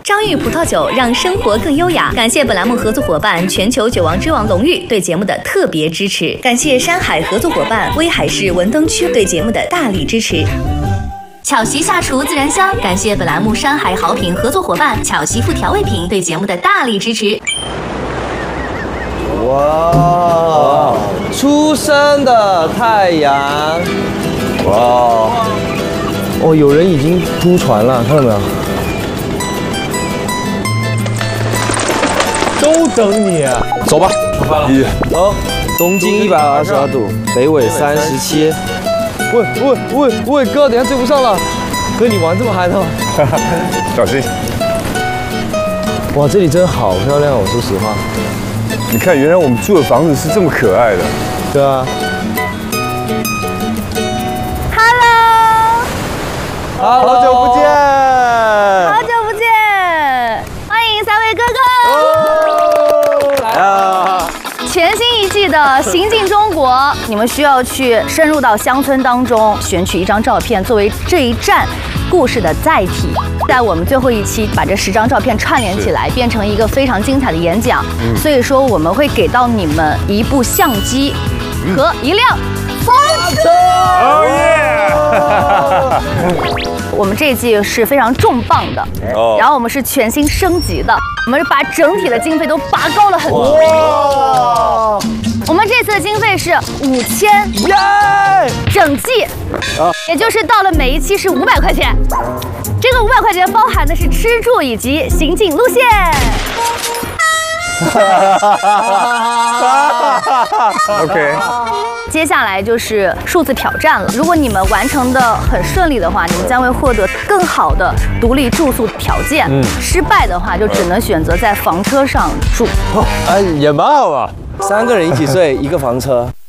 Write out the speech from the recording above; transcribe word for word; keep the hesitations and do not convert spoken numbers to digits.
张裕葡萄酒让生活更优雅。感谢本栏目合作伙伴全球酒王之王龙裕对节目的特别支持，感谢山海合作伙伴威海市文登区对节目的大力支持。巧媳下厨自然香，感谢本栏目山海好品合作伙伴巧媳妇调味品对节目的大力支持。 哇，初升的太阳，哇，哦，有人已经铺船了，看到没有？都等你，走吧，出发了。一，走，东经一百二十二度，北纬三十七。喂喂喂喂，哥，等下追不上了。哥，你玩这么嗨的吗？ 小心！ 哇，这里真好漂亮，我说实话。 你看，原来我们住的房子是这么可爱的。 对啊。 Hello， 好久不见。 好久不见，欢迎三位哥哥。 来啊！ 全新一季的《行进中国》，你们需要去深入到乡村当中，选取一张照片作为这一站故事的载体。在我们最后一期把这十张照片串联起来，变成一个非常精彩的演讲。嗯、所以说，我们会给到你们一部相机和一辆风车。 哦耶！ 我们这一季是非常重磅的，哦、然后我们是全新升级的，我们是把整体的经费都拔高了很多。哇！我们这次的经费是五千，耶！整季，啊、也就是到了每一期是五百块钱。这个五百块钱包含的是吃住以及行进路线。 OK。 接下来就是数字挑战了。如果你们完成的很顺利的话，你们将会获得更好的独立住宿条件。嗯，失败的话就只能选择在房车上住。 哎，也蛮好吧。三个人一起睡一个房车。